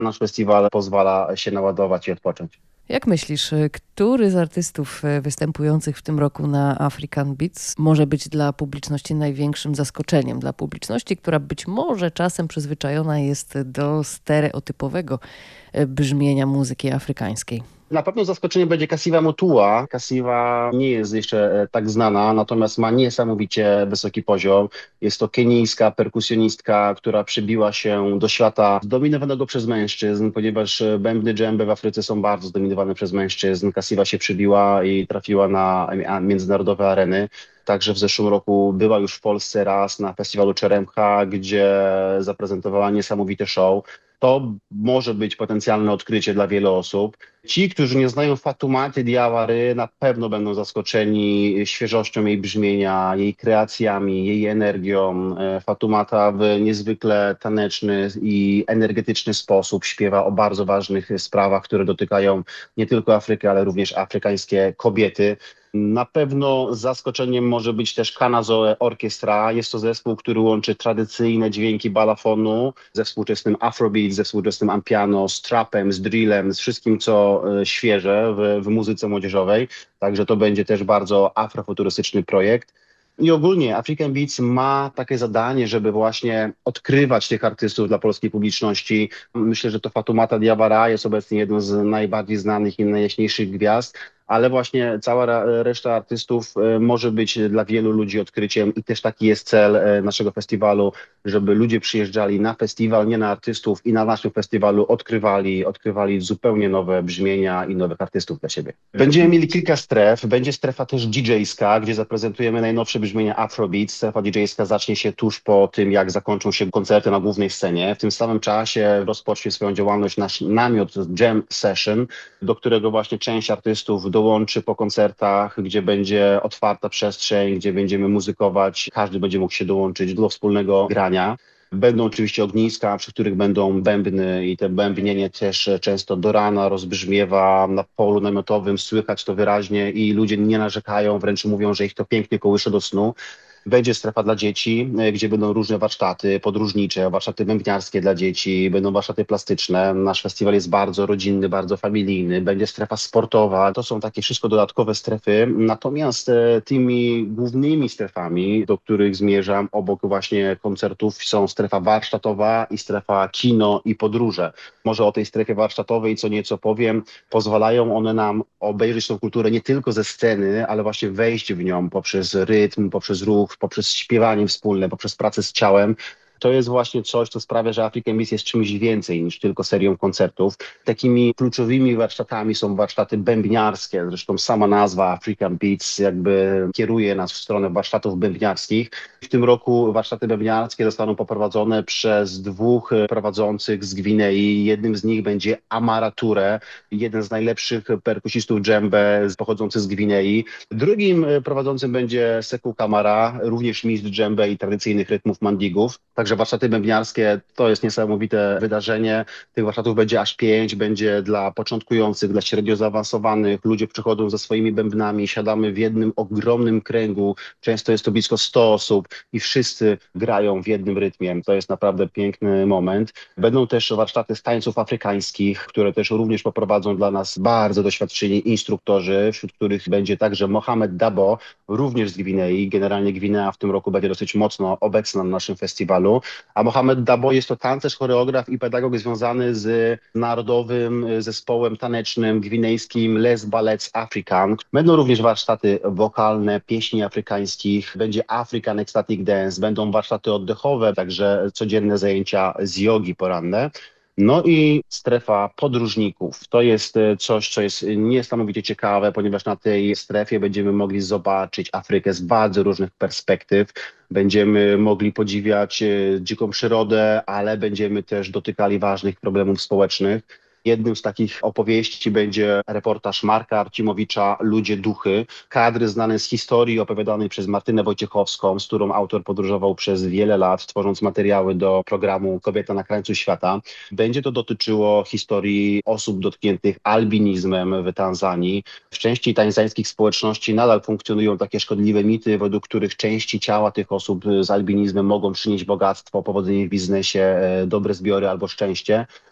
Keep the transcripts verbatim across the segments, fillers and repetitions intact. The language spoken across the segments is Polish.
nasz festiwal pozwala się naładować i odpocząć. Jak myślisz, który z artystów występujących w tym roku na African Beats może być dla publiczności największym zaskoczeniem? Dla publiczności, która być może czasem przyzwyczajona jest do stereotypowego brzmienia muzyki afrykańskiej. Na pewno zaskoczeniem będzie Kassiva Motua. Kassiva nie jest jeszcze tak znana, natomiast ma niesamowicie wysoki poziom. Jest to kenijska perkusjonistka, która przybiła się do świata zdominowanego przez mężczyzn, ponieważ bębny dżembe w Afryce są bardzo zdominowane przez mężczyzn. Kassiva się przybiła i trafiła na międzynarodowe areny. Także w zeszłym roku była już w Polsce raz na festiwalu Cheremcha, gdzie zaprezentowała niesamowite show. To może być potencjalne odkrycie dla wielu osób. Ci, którzy nie znają Fatoumata Diawary, na pewno będą zaskoczeni świeżością jej brzmienia, jej kreacjami, jej energią. Fatoumata w niezwykle taneczny i energetyczny sposób śpiewa o bardzo ważnych sprawach, które dotykają nie tylko Afryki, ale również afrykańskie kobiety. Na pewno zaskoczeniem może być też Kanazoe Orchestra. Jest to zespół, który łączy tradycyjne dźwięki balafonu ze współczesnym afrobeat, ze współczesnym ampiano, z trapem, z drillem, z wszystkim, co świeże w, w muzyce młodzieżowej. Także to będzie też bardzo afrofuturystyczny projekt. I ogólnie African Beats ma takie zadanie, żeby właśnie odkrywać tych artystów dla polskiej publiczności. Myślę, że to Fatoumata Diawara jest obecnie jedną z najbardziej znanych i najjaśniejszych gwiazd, ale właśnie cała reszta artystów może być dla wielu ludzi odkryciem i też taki jest cel naszego festiwalu, żeby ludzie przyjeżdżali na festiwal, nie na artystów i na naszym festiwalu odkrywali, odkrywali zupełnie nowe brzmienia i nowych artystów dla siebie. Będziemy mieli kilka stref, będzie strefa też didżejska, gdzie zaprezentujemy najnowsze brzmienia Afrobeat. Strefa didżejska zacznie się tuż po tym, jak zakończą się koncerty na głównej scenie. W tym samym czasie rozpocznie swoją działalność nasz namiot Jam Session, do którego właśnie część artystów dołączy po koncertach, gdzie będzie otwarta przestrzeń, gdzie będziemy muzykować, każdy będzie mógł się dołączyć do wspólnego grania. Będą oczywiście ogniska, przy których będą bębny i te bębnienie też często do rana rozbrzmiewa na polu namiotowym, słychać to wyraźnie i ludzie nie narzekają, wręcz mówią, że ich to pięknie kołysze do snu. Będzie strefa dla dzieci, gdzie będą różne warsztaty podróżnicze, warsztaty bębniarskie dla dzieci, będą warsztaty plastyczne. Nasz festiwal jest bardzo rodzinny, bardzo familijny. Będzie strefa sportowa. To są takie wszystko dodatkowe strefy. Natomiast e, tymi głównymi strefami, do których zmierzam, obok właśnie koncertów, są strefa warsztatowa i strefa kino i podróże. Może o tej strefie warsztatowej co nieco powiem. Pozwalają one nam obejrzeć tą kulturę nie tylko ze sceny, ale właśnie wejść w nią poprzez rytm, poprzez ruch, poprzez śpiewanie wspólne, poprzez pracę z ciałem. To jest właśnie coś, co sprawia, że African Beats jest czymś więcej niż tylko serią koncertów. Takimi kluczowymi warsztatami są warsztaty bębniarskie. Zresztą sama nazwa African Beats jakby kieruje nas w stronę warsztatów bębniarskich. W tym roku warsztaty bębniarskie zostaną poprowadzone przez dwóch prowadzących z Gwinei. Jednym z nich będzie Amara Toure, jeden z najlepszych perkusistów dżembe pochodzący z Gwinei. Drugim prowadzącym będzie Sekou Kamara, również mistrz dżembe i tradycyjnych rytmów mandigów. Także warsztaty bębniarskie to jest niesamowite wydarzenie. Tych warsztatów będzie aż pięć, będzie dla początkujących, dla średnio zaawansowanych. Ludzie przychodzą ze swoimi bębnami, siadamy w jednym ogromnym kręgu. Często jest to blisko sto osób i wszyscy grają w jednym rytmie. To jest naprawdę piękny moment. Będą też warsztaty z tańców afrykańskich, które też również poprowadzą dla nas bardzo doświadczeni instruktorzy, wśród których będzie także Mohamed Dabo, również z Gwinei. Generalnie Gwinea w tym roku będzie dosyć mocno obecna na naszym festiwalu. A Mohamed Dabo jest to tancerz, choreograf i pedagog związany z narodowym zespołem tanecznym gwinejskim Les Ballets African. Będą również warsztaty wokalne, pieśni afrykańskich, będzie African Ecstatic Dance, będą warsztaty oddechowe, także codzienne zajęcia z jogi poranne. No i strefa podróżników. To jest coś, co jest niesamowicie ciekawe, ponieważ na tej strefie będziemy mogli zobaczyć Afrykę z bardzo różnych perspektyw. Będziemy mogli podziwiać dziką przyrodę, ale będziemy też dotykali ważnych problemów społecznych. Jednym z takich opowieści będzie reportaż Marka Arcimowicza Ludzie Duchy. Kadry znane z historii opowiadanej przez Martynę Wojciechowską, z którą autor podróżował przez wiele lat, tworząc materiały do programu Kobieta na krańcu świata. Będzie to dotyczyło historii osób dotkniętych albinizmem w Tanzanii. W części tanzańskich społeczności nadal funkcjonują takie szkodliwe mity, według których części ciała tych osób z albinizmem mogą przynieść bogactwo, powodzenie w biznesie, dobre zbiory albo szczęście.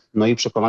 no i przekonanie